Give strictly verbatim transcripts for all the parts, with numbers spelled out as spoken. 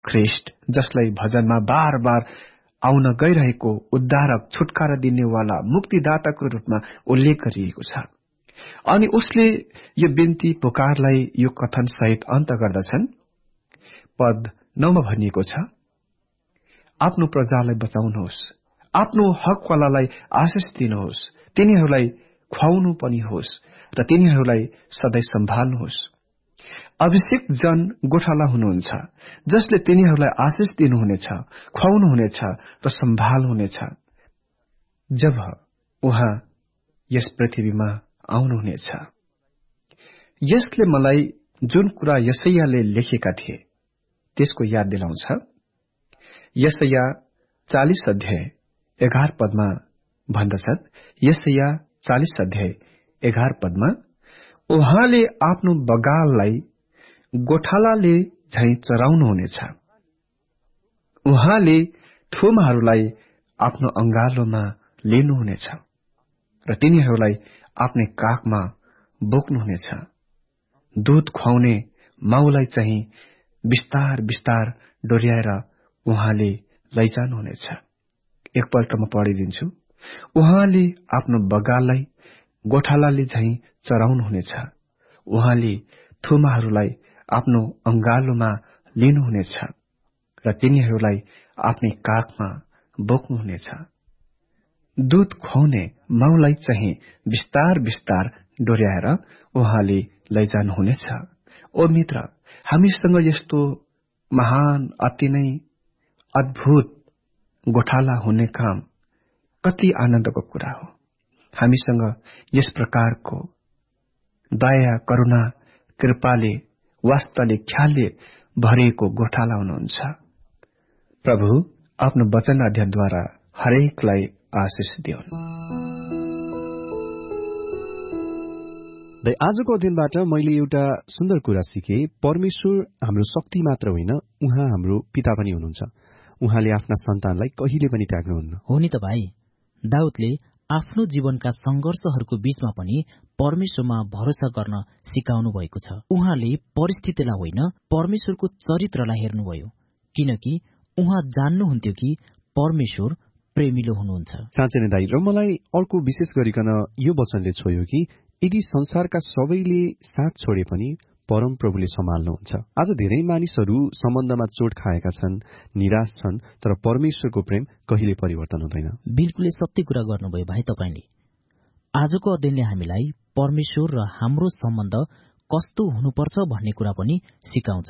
ख्रिस्ट, जसलाई भजनमा बार बार आउन गइरहेको उद्धारक, छुटकारा दिनेवाला, मुक्तिदाताको रूपमा उल्लेख गरिएको छ। अनि उसले यो बिन्ती पुकारलाई यो कथन सहित अन्त गर्दछन्। पद नौमा भनिएको छ, आफ्नो प्रजालाई बचाउनुहोस्, आफ्नो हकवालालाई आशिष दिनुहोस्, तिनीहरूलाई खुवाउनु पनि होस् र तिनीहरूलाई सधैँ सम्हाल्नुहोस्। अभिषेक जन गोठाला हुनुहुन्छ, जसले तिनीहरूलाई आशिष दिनुहुनेछ, खुवाउनुहुनेछ र सम्हाल्नुहुनेछ जब उहाँ यस पृथ्वीमा आउनुहुनेछ। यसले मलाई जुन कुरा यशायाले लेखेका थिए त्यसको याद दिलाउँछ। यशाया चालीस अध्याय एघार पदमा भन्दछन्, यशाया चालीस अध्याय एघार पदमा, उहाँले आफ्नो बगाललाई गोठालाले झैं चराउनुहुनेछ, उहाँले थुमाहरूलाई आफ्नो अंगालोमा लिनुहुनेछ र तिनीहरूलाई आफ्नै काखमा बोक्नुहुनेछ। दूध खुवाउने माउलाई चाहिँ बिस्तार बिस्तार डोर्याएर उहाँले लैजानुहुनेछ। एकपल्ट म पढिदिन्छु। उहाँले आफ्नो बगाललाई गोठालाले झैं चराउनुहुनेछ, उहाँले थुमाहरूलाई आफ्नो अंगालोमा लिनुहुनेछ र तिनीहरूलाई आफ्नै काखमा बोक्नुहुनेछ। दूध खुवाउने माउलाई चाहिँ बिस्तार बिस्तार डोर्याएर उहाँले लैजानुहुनेछ। ओ मित्र, हामीसँग यस्तो महान, अति नै अद्भुत गोठाला हुने काम कति आनन्दको कुरा हो। हामीसँग यस प्रकारको दया, करुणा, कृपाले, वास्तवले, ख्यालले भरिएको गोठाला हुनुहुन्छ। प्रभु आफ्नो वचन अध्ययनद्वारा हरेकलाई आशिष दिउन्। आजको अध्ययनबाट मैले एउटा सुन्दर कुरा सिके। परमेश्वर हाम्रो शक्ति मात्र होइन, उहाँ हाम्रो पिता पनि हुनुहुन्छ। उहाँले आफ्ना सन्तानलाई कहिले पनि त्याग्नुहुन्न। हो नि त भाइ, दाउदले आफ्नो जीवनका संघर्षहरूको बीचमा पनि परमेश्वरमा भरोसा गर्न सिकाउनु भएको छ। उहाँले परिस्थितिलाई होइन, परमेश्वरको चरित्रलाई हेर्नुभयो, किनकि उहाँ जान्नुहुन्थ्यो कि परमेश्वर प्रेमिलो हुनुहुन्छ। साँच्चै नै दाइ, र मलाई अर्को विशेष गरिकन यो वचनले छोयो कि यदि संसारका सबैले साथ छोडे पनि परम प्रभुले सम्हाल्नुहुन्छ। आज धेरै मानिसहरू सम्बन्धमा चोट खाएका छन्, निराश छन्, तर परमेश्वरको प्रेम कहिले परिवर्तन हुँदैन। बिल्कुलै सत्य कुरा गर्नुभयो भाइ तपाईले। आजको अध्ययनले हामीलाई परमेश्वर र हाम्रो सम्बन्ध कस्तो हुनुपर्छ भन्ने कुरा पनि सिकाउँछ।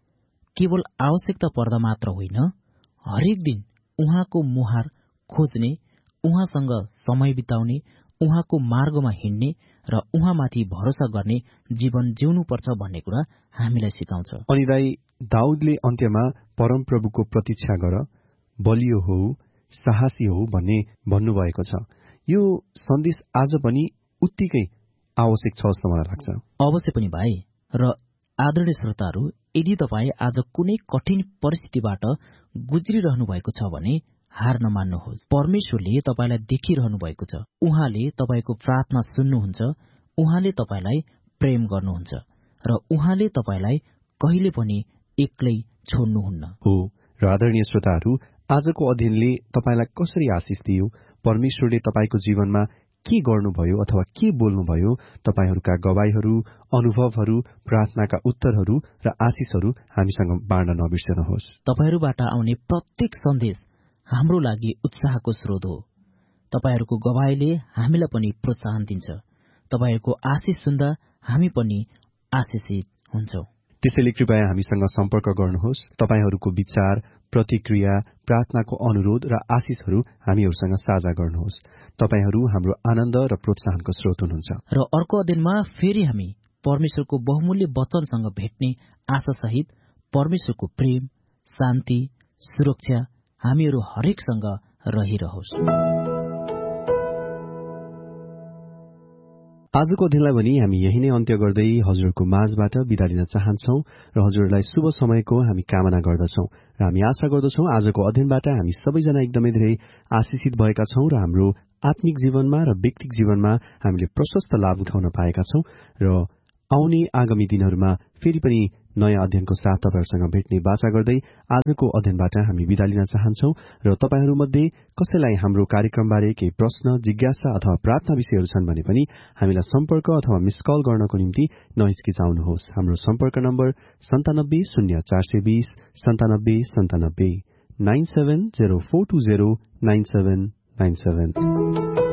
केवल आवश्यकता पर्दा मात्र होइन, हरेक दिन उहाँको मुहार खोज्ने, उहाँसँग समय बिताउने, उहाँको मार्गमा हिँड्ने र उहाँमाथि भरोसा गर्ने जीवन जिउनुपर्छ भन्ने कुरा हामीलाई सिकाउँछ। अनि दाइ, दाउदले अन्त्यमा परमप्रभुको प्रतीक्षा गर, बलियो हो, साहसी हो भन्ने भन्नुभएको छ। यो सन्देश आज पनि उत्तिकै आवश्यक छ जस्तो मलाई लाग्छ। अवश्य पनि भाइ। र आदरणीय श्रोताहरू, यदि तपाईँ आज कुनै कठिन परिस्थितिबाट गुज्रिरहनु भएको छ भने हार नमान्नुहोस्। परमेश्वरले तपाईलाई देखिरहनु भएको छ। उहाँले तपाईको प्रार्थना सुन्नुहुन्छ, उहाँले तपाईलाई प्रेम गर्नुहुन्छ र उहाँले तपाईलाई कहिले पनि एक्लै छोड्नुहुन्न। हो, र आदरणीय श्रोताहरू, आजको अध्ययनले तपाईलाई कसरी आशिष दियो, परमेश्वरले तपाईको जीवनमा के गर्नुभयो अथवा के बोल्नुभयो, तपाईहरूका गवाईहरू, अनुभवहरू, प्रार्थनाका उत्तरहरू र आशिषहरू हामीसँग बाँड्न नबिर्सनुहोस्। तपाईहरूबाट आउने प्रत्येक सन्देश हाम्रो लागि उत्साहको स्रोत हो। तपाईहरूको गवाईले हामीलाई पनि प्रोत्साहन दिन्छ। तपाईहरूको आशिष सुन्दा हामी पनि आशिषित हुन्छौं। त्यसैले कृपया हामीसँग सम्पर्क गर्नुहोस्। तपाईहरूको विचार, प्रतिक्रिया, प्रार्थनाको अनुरोध र आशिषहरू हामीहरूसँग साझा गर्नुहोस्। तपाईहरू हाम्रो आनन्द र प्रोत्साहनको स्रोत हुनुहुन्छ। र अर्को अध्ययनमा फेरि हामी परमेश्वरको बहुमूल्य वचनसँग भेट्ने आशासहित परमेश्वरको प्रेम, शान्ति, सुरक्षा हामीहरू हरेकसँग रहिरहोस्। आजको अध्ययनलाई पनि हामी यही नै अन्त्य गर्दै हजुरको माझबाट बिदा लिन चाहन्छौं र हजुरलाई शुभ समयको हामी कामना गर्दछौं र हामी आशा गर्दछौं आजको अध्ययनबाट हामी सबैजना एकदमै धेरै आशिषित भएका छौं र हाम्रो आत्मिक जीवनमा र व्यक्तिगत जीवनमा हामीले प्रशस्त लाभ उठाउन पाएका छौं र आउने आगामी दिनहरूमा फेरि पनि नयाँ अध्ययनको साथ तपाईहरूसँग भेट्ने बाचा गर्दै आजको अध्ययनबाट हामी बिदा लिन चाहन्छौ र तपाईहरूमध्ये कसैलाई हाम्रो कार्यक्रमबारे केही प्रश्न, जिज्ञासा अथवा प्रार्थना विषयहरू छन् भने पनि हामीलाई सम्पर्क अथवा मिस कल गर्नको निम्ति नहिचकिचाउनुहोस्। हाम्रो सम्पर्क नम्बर सन्तानब्बे शून्य चार सय बीस सन्तानब्बे सन्तानब्बे nine seven zero four two zero nine seven nine seven.